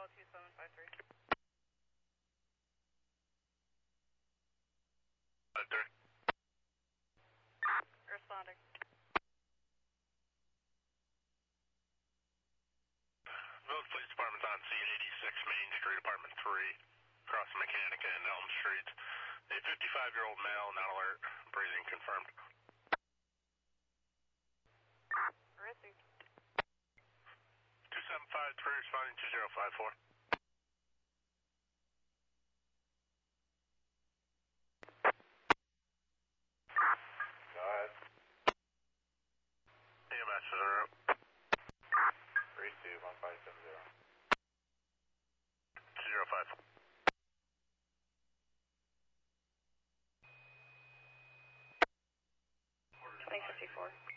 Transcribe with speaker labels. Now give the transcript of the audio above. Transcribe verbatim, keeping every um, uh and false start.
Speaker 1: call two seven five three.
Speaker 2: five three.
Speaker 1: Responding.
Speaker 2: Village Police Department's on C eighty-six Main Street, Apartment three, across Mechanica and Elm Streets. A fifty-five-year-old male, not alert, breathing confirmed.
Speaker 1: Received.
Speaker 2: two seven five three, responding to zero five four.
Speaker 3: Go ahead.
Speaker 2: E M S is around.
Speaker 3: three two one five seven zero.
Speaker 2: zero five four.
Speaker 1: twenty fifty-four.